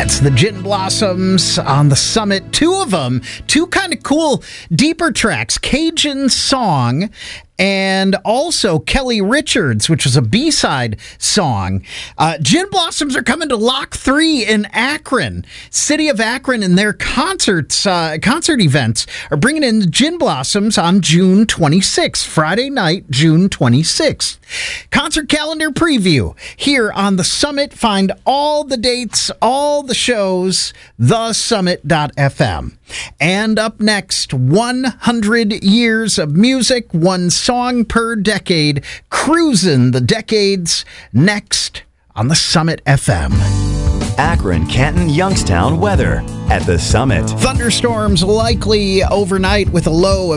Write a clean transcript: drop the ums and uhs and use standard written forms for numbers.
That's the Gin Blossoms on the Summit. Two of them, two kind of cool, deeper tracks. Cajun Song and also Kelly Richards, which was a B-side song. Gin Blossoms are coming to Lock 3 in Akron. City of Akron and their concert events are bringing in the Gin Blossoms on June 26th, Friday night, June 26th. Concert calendar preview here on the Summit. Find all the dates, all the shows, thesummit.fm. And up next, 100 years of music, one song per decade, cruising the decades, next on the Summit FM. Akron, Canton, Youngstown weather at the Summit. Thunderstorms likely overnight with a low of